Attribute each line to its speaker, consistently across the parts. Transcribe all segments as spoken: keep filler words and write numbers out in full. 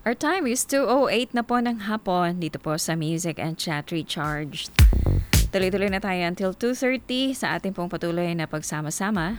Speaker 1: Our time is two oh eight na po ng hapon dito po sa Music and Chat Recharged. Tuloy-tuloy na tayo until two thirty sa ating pong patuloy na pagsama-sama.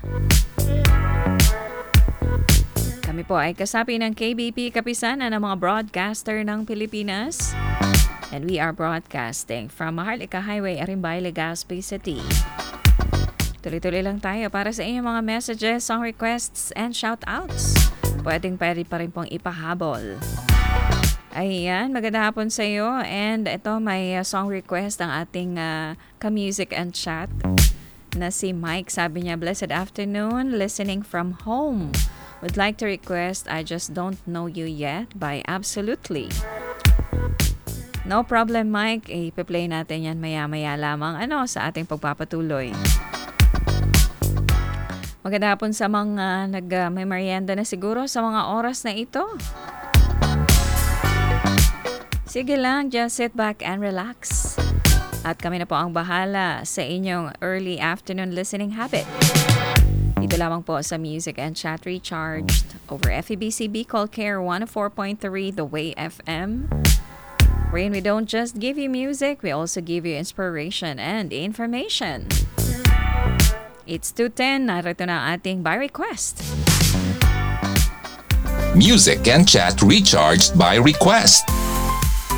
Speaker 1: Kami po ay kasapi ng K B P Kapisanan ng mga broadcaster ng Pilipinas. And we are broadcasting from Maharlika Highway, Arimbay, Legazpi City. Tuloy-tuloy lang tayo para sa inyong mga messages, song requests, and shoutouts. Pwedeng pwede pa rin pong ipahabol. Ayan, magandang hapon sa iyo. And ito may uh, song request ang ating uh, ka-music and chat na si Mike. Sabi niya, blessed afternoon, listening from home. Would like to request I Just Don't Know You Yet by Absolutely. No problem, Mike. I-play natin yan maya-maya lamang ano sa ating pagpapatuloy. Magandang hapon sa mga nag uh, may merienda na siguro sa mga oras na ito. Sige lang, just sit back and relax. At kami na po ang bahala sa inyong early afternoon listening habit. Dito lamang po sa Music and Chat Recharged over F E B C Bicol Care one oh four point three The Way F M. Wherein we don't just give you music, we also give you inspiration and information. It's two ten, narito na ang ating by request.
Speaker 2: Music and Chat Recharged by request.